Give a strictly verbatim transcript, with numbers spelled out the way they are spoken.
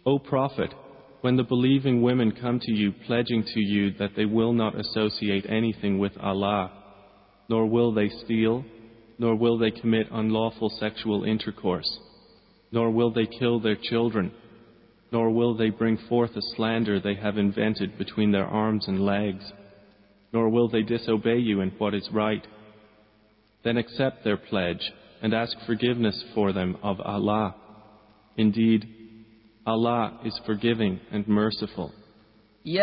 O Prophet, when the believing women come to you pledging to you that they will not associate anything with Allah, nor will they steal, nor will they commit unlawful sexual intercourse, nor will they kill their children, nor will they bring forth a slander they have invented between their arms and legs, nor will they disobey you in what is right, then accept their pledge and ask forgiveness for them of Allah. Indeed, Allah is forgiving and merciful.